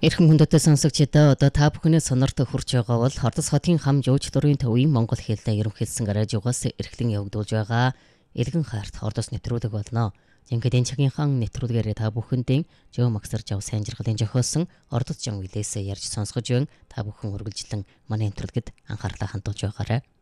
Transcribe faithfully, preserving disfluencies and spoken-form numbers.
Эрхэм хүндэтэй сонсогчдоо одоо та бүхний сонорт хүрч байгаа бол Хордос хотын хам жууч дурын төвийн Монгол хэлтэй ерөнхийлсөн радиогоос эрхлэн явагдуулж байгаа Элгэн хайрт Хордос нэвтрүүлэг болно. Ингээд энэ цагийнхаа нэвтрүүлгээр та бүхэндээ Жоо Магсарж ав сайн жаргалын жохиосон Ордос Жон Вилээс ярьж сонсгож байна. Та бүхэн үргэлжлэн манай нэвтрүүлгэд анхаарлаа хандуулж байгаарай.